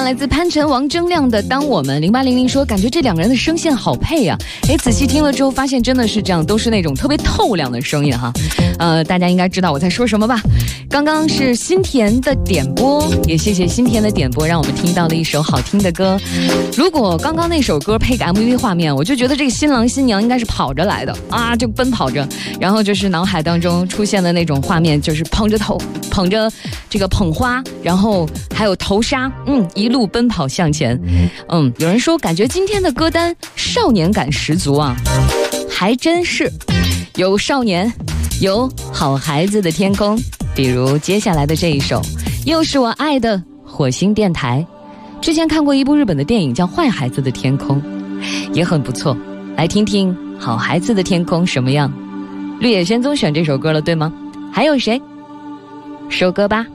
来自潘辰王铮亮的《当我们》。0800说，感觉这两个人的声线好配啊！仔细听了之后发现真的是这样，都是那种特别透亮的声音哈。大家应该知道我在说什么吧？刚刚是新田的点播，也谢谢新田的点播，让我们听到了一首好听的歌。如果刚刚那首歌配个 MV 画面，我就觉得这个新郎新娘应该是跑着来的啊，就奔跑着，然后就是脑海当中出现的那种画面，就是捧着这个捧花，然后还有头纱，一路奔跑向前。有人说感觉今天的歌单少年感十足啊，还真是有少年，有好孩子的天空，比如接下来的这一首，又是我爱的火星电台。之前看过一部日本的电影叫《坏孩子的天空》，也很不错，来听听好孩子的天空什么样。绿野仙踪选这首歌了对吗？还有谁？收歌吧。